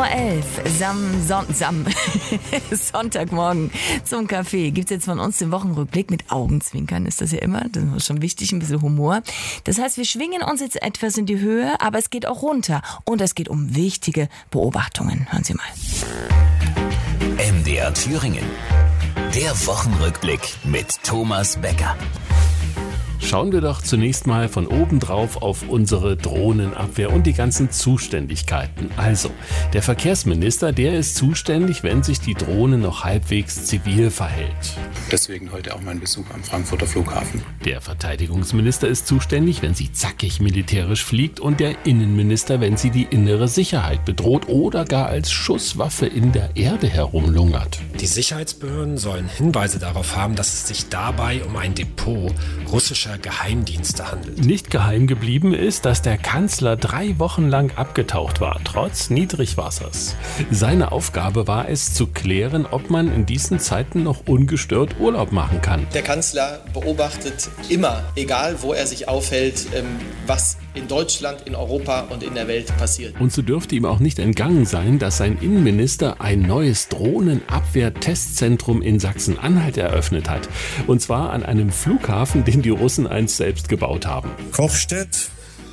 10:11 Uhr, Sonntagmorgen zum Kaffee. Gibt's jetzt von uns den Wochenrückblick mit Augenzwinkern, ist das ja immer. Das ist schon wichtig, ein bisschen Humor. Das heißt, wir schwingen uns jetzt etwas in die Höhe, aber es geht auch runter. Und es geht um wichtige Beobachtungen. Hören Sie mal. MDR Thüringen. Der Wochenrückblick mit Thomas Becker. Schauen wir doch zunächst mal von oben drauf auf unsere Drohnenabwehr und die ganzen Zuständigkeiten. Also, der Verkehrsminister, der ist zuständig, wenn sich die Drohne noch halbwegs zivil verhält. Deswegen heute auch mein Besuch am Frankfurter Flughafen. Der Verteidigungsminister ist zuständig, wenn sie zackig militärisch fliegt, und der Innenminister, wenn sie die innere Sicherheit bedroht oder gar als Schusswaffe in der Erde herumlungert. Die Sicherheitsbehörden sollen Hinweise darauf haben, dass es sich dabei um ein Depot russischer Geheimdienste handelt. Nicht geheim geblieben ist, dass der Kanzler 3 Wochen lang abgetaucht war, trotz Niedrigwassers. Seine Aufgabe war es, zu klären, ob man in diesen Zeiten noch ungestört Urlaub machen kann. Der Kanzler beobachtet immer, egal wo er sich aufhält, was in Deutschland, in Europa und in der Welt passiert. Und so dürfte ihm auch nicht entgangen sein, dass sein Innenminister ein neues Drohnenabwehr-Testzentrum in Sachsen-Anhalt eröffnet hat. Und zwar an einem Flughafen, den die Russen einst selbst gebaut haben. Kochstedt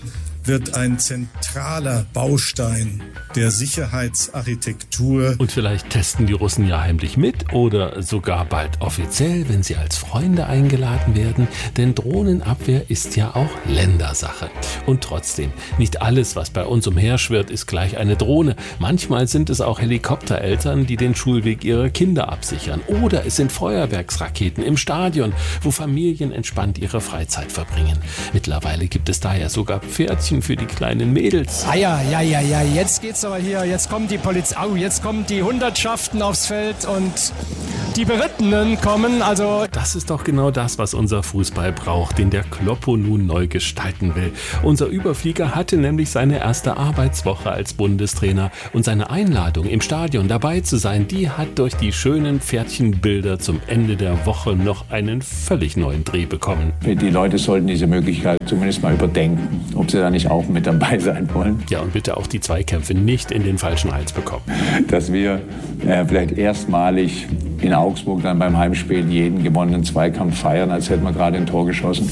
wird ein zentraler Baustein der Sicherheitsarchitektur. Und vielleicht testen die Russen ja heimlich mit oder sogar bald offiziell, wenn sie als Freunde eingeladen werden. Denn Drohnenabwehr ist ja auch Ländersache. Und trotzdem, nicht alles, was bei uns umherschwirrt, ist gleich eine Drohne. Manchmal sind es auch Helikoptereltern, die den Schulweg ihrer Kinder absichern. Oder es sind Feuerwerksraketen im Stadion, wo Familien entspannt ihre Freizeit verbringen. Mittlerweile gibt es da ja sogar Pferdchen für die kleinen Mädels. Ja, jetzt geht's aber hier, jetzt kommt die Polizei, jetzt kommen die Hundertschaften aufs Feld und die Berittenen kommen, also... Das ist doch genau das, was unser Fußball braucht, den der Kloppo nun neu gestalten will. Unser Überflieger hatte nämlich seine erste Arbeitswoche als Bundestrainer und seine Einladung, im Stadion dabei zu sein, die hat durch die schönen Pferdchenbilder zum Ende der Woche noch einen völlig neuen Dreh bekommen. Die Leute sollten diese Möglichkeit zumindest mal überdenken, ob sie da nicht auch mit dabei sein wollen. Ja, und bitte auch die Zweikämpfe nicht in den falschen Hals bekommen. Dass wir vielleicht erstmalig in Augsburg dann beim Heimspiel jeden gewonnenen Zweikampf feiern, als hätten wir gerade ein Tor geschossen.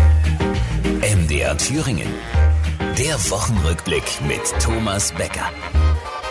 MDR Thüringen. Der Wochenrückblick mit Thomas Becker.